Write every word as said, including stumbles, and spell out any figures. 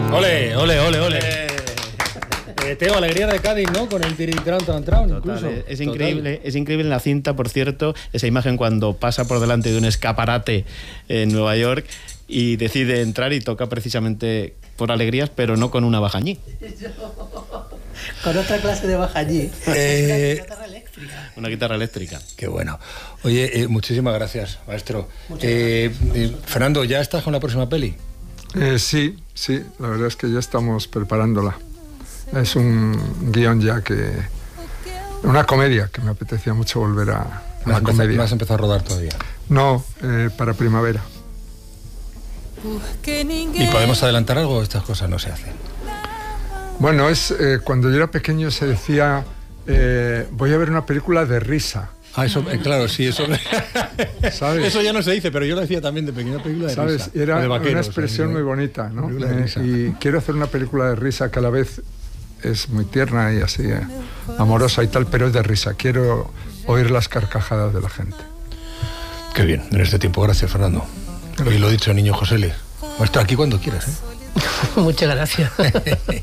Ole, ole, ole, ole. Eh, Teo, alegría de Cádiz, ¿no? Con el tiritran tran tran, incluso. Total, es increíble, es increíble en la cinta, por cierto, esa imagen cuando pasa por delante de un escaparate en Nueva York y decide entrar y toca precisamente por alegrías, pero no con una bajañí. Con otra clase de bajañí. Eh, Una guitarra eléctrica. Una guitarra eléctrica. Qué bueno. Oye, eh, muchísimas gracias, maestro. Eh, eh, Fernando, ¿ya estás con la próxima peli? Eh, sí, sí, la verdad es que ya estamos preparándola. Es un guión ya que... Una comedia que me apetecía mucho volver a... ¿No has, empezado, ¿No has empezado a rodar todavía? No, eh, para primavera. ¿Y podemos adelantar algo? Estas cosas no se hacen. Bueno, es eh, cuando yo era pequeño se decía eh, voy a ver una película de risa. Ah, eso, eh, claro, sí, eso... ¿Sabes? Eso ya no se dice, pero yo lo decía también de pequeña película de ¿Sabes? risa. Era de vaqueros, una expresión ¿sabes? muy bonita, ¿no? Película de risa. Eh, y quiero hacer una película de risa que a la vez es muy tierna y así eh, amorosa y tal, pero es de risa. Quiero oír las carcajadas de la gente. Qué bien, en este tiempo. Gracias, Fernando. Y lo dicho, niño José Le. Maestro, aquí cuando quieras, ¿eh? Muchas gracias.